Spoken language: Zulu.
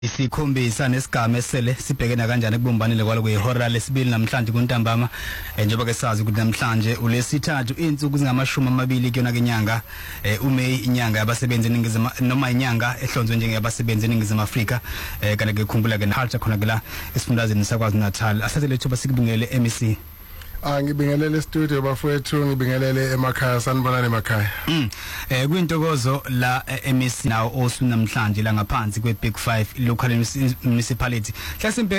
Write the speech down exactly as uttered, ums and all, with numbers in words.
Isikhombisa nesigaba esele sibhekena kanjani kubumbanile kwalo kwehora lesibili namhlanje kuntambama njengoba ke sazi ukuthi namhlanje ulesithathu insuku zingamashumi amabili kuyona kenyanga uMay inyanga yabasebenzi eningizimu noma inyanga ehlonzwe njengabasebenzi eningizimu Afrika kanti ke khumbula ke culture khona ke la esifundazweni sakwazi Natal asathe lethu basikubingelele M E C. Ah ngibingelele studio bafowethu ngibingelele emakhaya sanibonani emakhaya. Mm. Eh kwintokozo la M E C nawo osu namhlanje la ngaphansi kwe Big five local municipality. Hlasimpe